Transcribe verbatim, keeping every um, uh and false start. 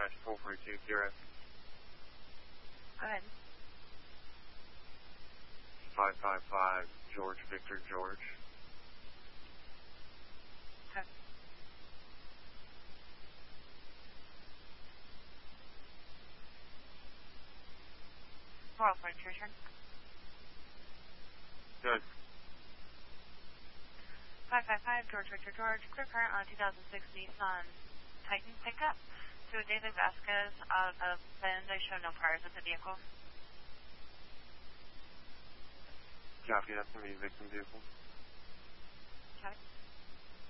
dash four four two zero. Go ahead. five five five George Victor George. Okay. four oh four, it's your turn. Good. five five five George Victor George, clear current on two thousand six Nissan Titan pickup to David Vasquez out of Bend. I show no priors with the vehicle. Copy, that's going to be victim vehicle. Okay.